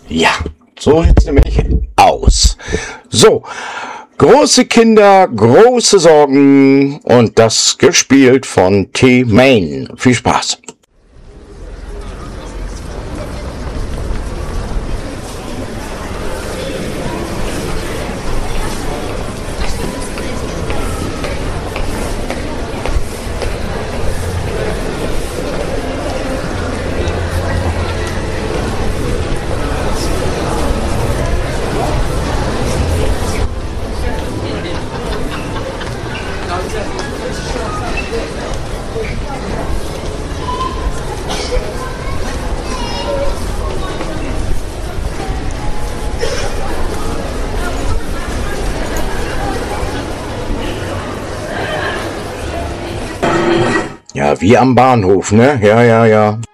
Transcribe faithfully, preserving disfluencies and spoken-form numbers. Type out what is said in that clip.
Ja, so sieht's nämlich aus. So, große Kinder, große Sorgen und das gespielt von T-Main. Viel Spaß. Ja, wie am Bahnhof, ne? Ja, ja, ja.